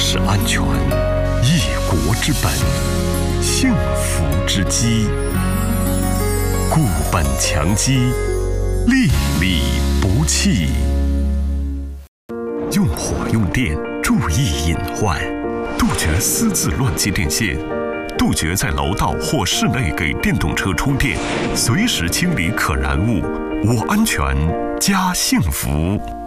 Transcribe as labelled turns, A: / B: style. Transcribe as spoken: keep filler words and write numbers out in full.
A: 驶安全，一国之本，幸福之基。固本强基，粒粒不弃。用火用电，注意隐患，杜绝私自乱接电线，杜绝在楼道或室内给电动车充电，随时清理可燃物。我安全加幸福。